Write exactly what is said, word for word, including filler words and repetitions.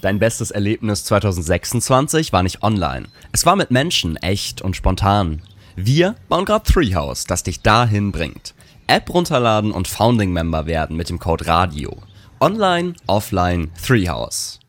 Dein bestes Erlebnis zwanzig sechsundzwanzig war nicht online. Es war mit Menschen, echt und spontan. Wir bauen gerade Treehouse, das dich dahin bringt. App runterladen und Founding-Member werden mit dem Code RADIO. Online, offline, Treehouse.